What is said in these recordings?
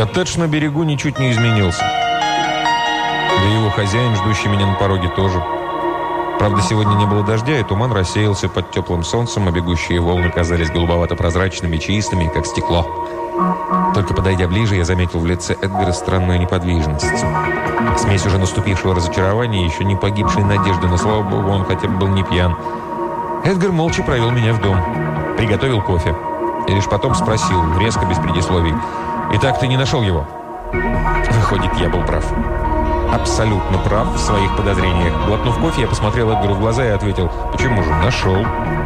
Коттедж на берегу ничуть не изменился. Да и его хозяин, ждущий меня на пороге, тоже. Правда, сегодня не было дождя, и туман рассеялся под теплым солнцем, а бегущие волны казались голубовато-прозрачными, чистыми, как стекло. Только подойдя ближе, я заметил в лице Эдгара странную неподвижность. Смесь уже наступившего разочарования и еще не погибшей надежды, но, слава богу, он хотя бы был не пьян. Эдгар молча провел меня в дом, приготовил кофе. И лишь потом спросил, резко, без предисловий: «Итак, ты не нашел его?» Выходит, я был прав. Абсолютно прав в своих подозрениях. Глотнув кофе, я посмотрел Эдгару в глаза и ответил: «Почему же? Нашел».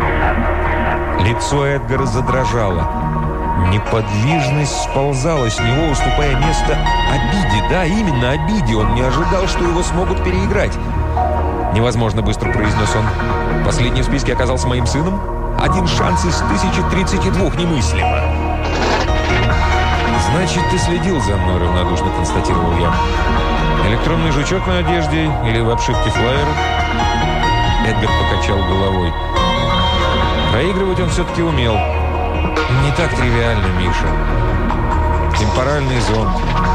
Лицо Эдгара задрожало. Неподвижность сползала с него, уступая место обиде. Да, именно обиде. Он не ожидал, что его смогут переиграть. «Невозможно», — быстро произнес он. «Последний в списке оказался моим сыном? Один шанс из 1032, немыслимо». «Значит, ты следил за мной», — равнодушно констатировал я. «Электронный жучок на одежде или в обшивке флайера?» Эдгар покачал головой. Проигрывать он все-таки умел. Не так тривиально, Миша. Темпоральный зонд.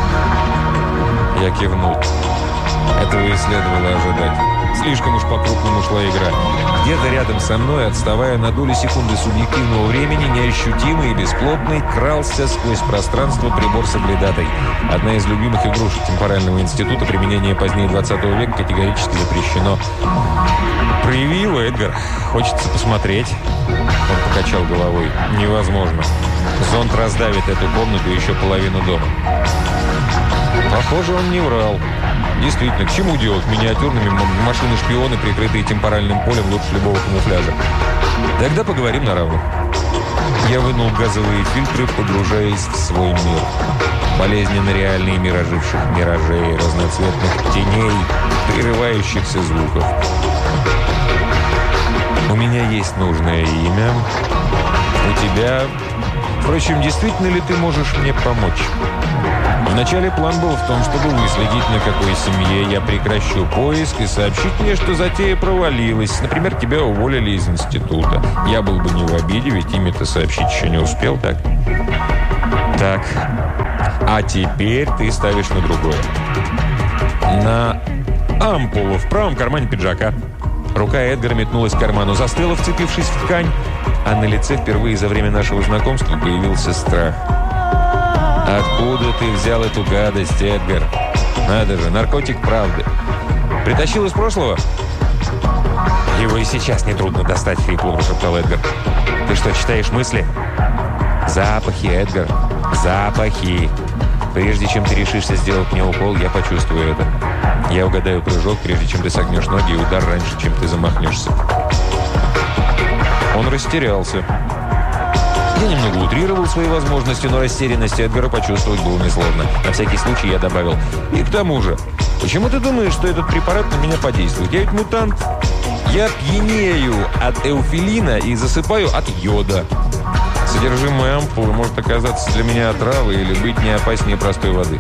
Я кивнул. Этого и следовало ожидать. Слишком уж по-крупному шла игра. Где-то рядом со мной, отставая на долю секунды субъективного времени, неощутимый и бесплотный, крался сквозь пространство прибор-соглядатай. Одна из любимых игрушек темпорального института, применение позднее 20 века категорически запрещено. «Прояви его, Эдгар. Хочется посмотреть». Он покачал головой. «Невозможно. Зонд раздавит эту комнату и еще половину дома». Похоже, он не врал. Действительно, к чему делать миниатюрными машины-шпионы, прикрытые темпоральным полем лучше любого камуфляжа? Тогда поговорим на равных. Я вынул газовые фильтры, погружаясь в свой мир. Болезненно реальный мир оживших миражей, разноцветных теней, прерывающихся звуков. У меня есть нужное имя. У тебя... Впрочем, действительно ли ты можешь мне помочь? Вначале план был в том, чтобы выследить, на какой семье я прекращу поиск и сообщить мне, что затея провалилась. Например, тебя уволили из института. Я был бы не в обиде, ведь имя-то сообщить еще не успел, так? Так. А теперь ты ставишь на другое. На ампулу в правом кармане пиджака. Рука Эдгара метнулась к карману, застыла, вцепившись в ткань, а на лице впервые за время нашего знакомства появился страх. «Откуда ты взял эту гадость, Эдгар? Надо же, наркотик правды. Притащил из прошлого?» «Его и сейчас нетрудно достать», — хрипло прошептал Эдгар. «Ты что, читаешь мысли?» «Запахи, Эдгар, запахи. Прежде чем ты решишься сделать мне укол, я почувствую это. Я угадаю прыжок, прежде чем ты согнешь ноги, и удар раньше, чем ты замахнешься». Он растерялся. Я немного утрировал свои возможности, но растерянность Эдгара почувствовать было несложно. На всякий случай я добавил: «И к тому же, почему ты думаешь, что этот препарат на меня подействует? Я ведь мутант. Я пьянею от эуфилина и засыпаю от йода. Содержимое ампулы может оказаться для меня отравой или быть не опаснее простой воды».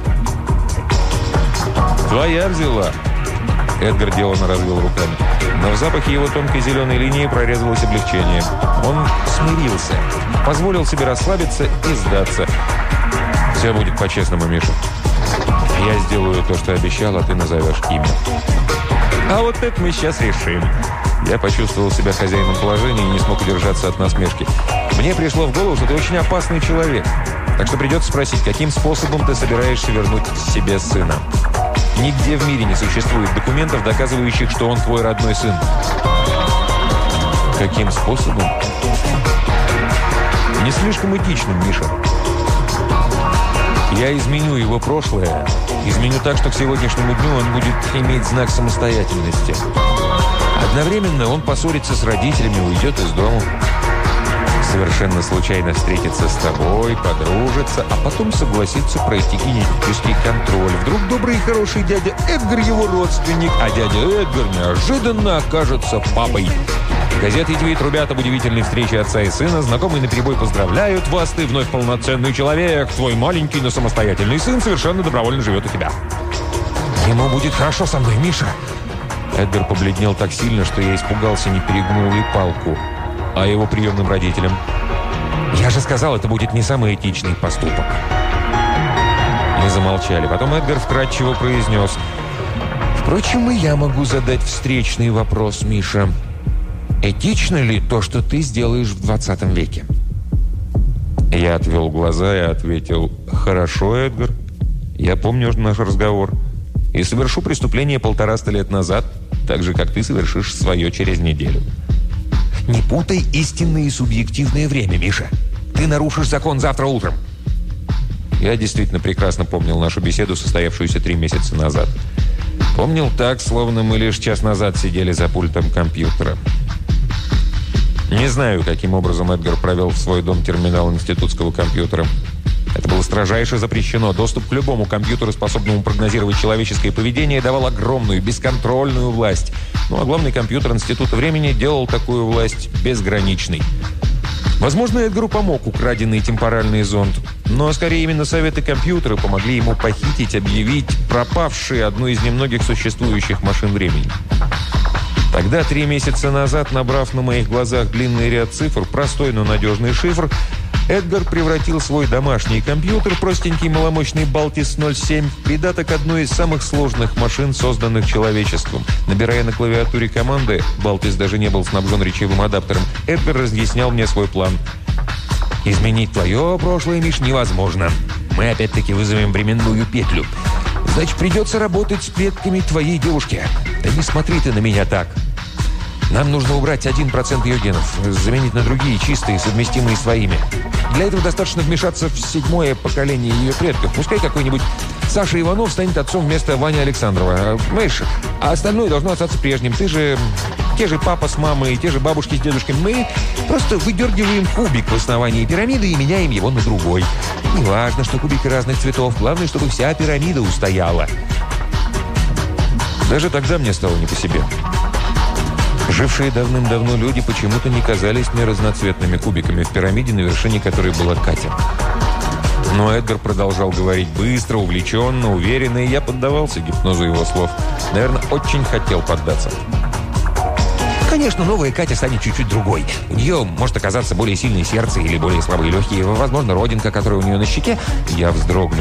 «Твоя взяла». Эдгар деланно развел руками. Но в запахе его тонкой зеленой линии прорезалось облегчение. Он смирился, позволил себе расслабиться и сдаться. «Все будет по-честному, Миша. Я сделаю то, что обещал, а ты назовешь имя». «А вот это мы сейчас решим». Я почувствовал себя хозяином положения и не смог удержаться от насмешки. «Мне пришло в голову, что ты очень опасный человек. Так что придется спросить, каким способом ты собираешься вернуть себе сына?» Нигде в мире не существует документов, доказывающих, что он твой родной сын. Каким способом? Не слишком этичным, Миша. Я изменю его прошлое. Изменю так, что к сегодняшнему дню он будет иметь знак самостоятельности. Одновременно он поссорится с родителями, уйдет из дома. Совершенно случайно встретиться с тобой, подружиться, а потом согласиться пройти генетический контроль. Вдруг добрый и хороший дядя Эдгар его родственник, а дядя Эдгар неожиданно окажется папой. Газеты и твит трубят об удивительной встрече отца и сына. Знакомые наперебой поздравляют вас, ты вновь полноценный человек. Твой маленький, но самостоятельный сын совершенно добровольно живет у тебя. Ему будет хорошо со мной, Миша. Эдгар побледнел так сильно, что я испугался, не перегнул ли палку. А его приемным родителям? Я же сказал, это будет не самый этичный поступок. Мы замолчали. Потом Эдгар вкратчиво произнес: «Впрочем, и я могу задать встречный вопрос, Миша. Этично ли то, что ты сделаешь в 20 веке?» Я отвел глаза и ответил: «Хорошо, Эдгар. Я помню наш разговор. И совершу преступление 150 лет назад, так же, как ты совершишь свое через неделю». «Не путай истинное и субъективное время, Миша. Ты нарушишь закон завтра утром». Я действительно прекрасно помнил нашу беседу, состоявшуюся 3 месяца назад. Помнил так, словно мы лишь час назад сидели за пультом компьютера. Не знаю, каким образом Эдгар провел в свой дом терминал институтского компьютера. Это было строжайше запрещено. Доступ к любому компьютеру, способному прогнозировать человеческое поведение, давал огромную, бесконтрольную власть. Ну, а главный компьютер Института времени делал такую власть безграничной. Возможно, Эдгару помог украденный темпоральный зонд, но скорее именно советы компьютера помогли ему похитить, объявить пропавшей одну из немногих существующих машин времени. Тогда, 3 месяца назад, набрав на моих глазах длинный ряд цифр, простой, но надежный шифр, Эдгар превратил свой домашний компьютер, простенький маломощный Baltis 07, в придаток одной из самых сложных машин, созданных человечеством. Набирая на клавиатуре команды, Baltis даже не был снабжен речевым адаптером, Эдгар разъяснял мне свой план. «Изменить твое прошлое, Миш, невозможно. Мы опять-таки вызовем временную петлю. Значит, придется работать с предками твоей девушки. Да не смотри ты на меня так. Нам нужно убрать 1% ее генов, заменить на другие, чистые, совместимые с твоими. Для этого достаточно вмешаться в 7-е поколение ее предков. Пускай какой-нибудь Саша Иванов станет отцом вместо Вани Александрова. Понимаешь? А остальное должно остаться прежним. Ты же... Те же папа с мамой, те же бабушки с дедушками. Мы просто выдергиваем кубик в основании пирамиды и меняем его на другой. Неважно, что кубики разных цветов. Главное, чтобы вся пирамида устояла». Даже тогда мне стало не по себе. Жившие давным-давно люди почему-то не казались мне разноцветными кубиками в пирамиде, на вершине которой была Катя. Но Эдгар продолжал говорить быстро, увлеченно, уверенно, и я поддавался гипнозу его слов. Наверное, очень хотел поддаться. Конечно, новая Катя станет чуть-чуть другой. У нее может оказаться более сильное сердце или более слабые легкие. Возможно, родинка, которая у нее на щеке. Я вздрогнул.